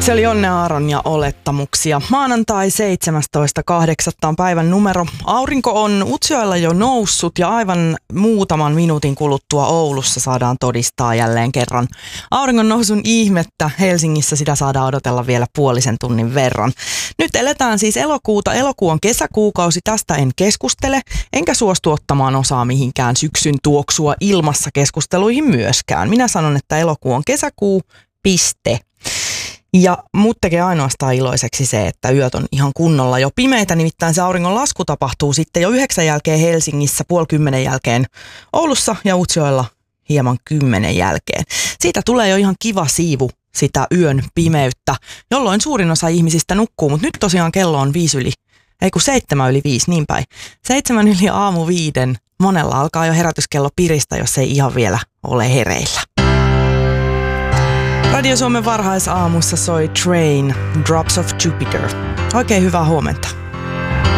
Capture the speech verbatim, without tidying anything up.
Se oli Jonne Aaron ja Olettamuksia. Maanantai seitsemästoista kahdeksatta on päivän numero. Aurinko on Utsjoella jo noussut ja aivan muutaman minuutin kuluttua Oulussa saadaan todistaa jälleen kerran auringon nousun ihmettä. Helsingissä sitä saadaan odotella vielä puolisen tunnin verran. Nyt eletään siis elokuuta. Elokuu on kesäkuukausi, tästä en keskustele, enkä suostu ottamaan osaa mihinkään syksyn tuoksua ilmassa keskusteluihin myöskään. Minä sanon, että elokuu on kesäkuu, piste. Ja mut tekee ainoastaan iloiseksi se, että yöt on ihan kunnolla jo pimeitä, nimittäin se auringon lasku tapahtuu sitten jo yhdeksän jälkeen Helsingissä, puoli kymmenen jälkeen Oulussa ja Utsjoella hieman kymmenen jälkeen. Siitä tulee jo ihan kiva siivu sitä yön pimeyttä, jolloin suurin osa ihmisistä nukkuu, mutta nyt tosiaan kello on viisi yli, ei kun seitsemän yli viisi, niin päin. Seitsemän yli aamu viiden, monella alkaa jo herätyskello piristä, jos ei ihan vielä ole hereillä. Radio Suomen varhaisaamussa soi Train, Drops of Jupiter. Oikein hyvää huomenta.